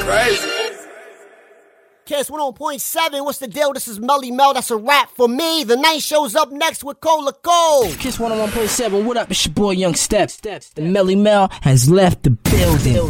Crazy. Kiss 101.7, what's the deal? This is Melly Mel, that's a wrap for me. The night show's up next with Cola Cole. Kiss 101.7, what up? It's your boy Young Step. And Melly Mel has left the building.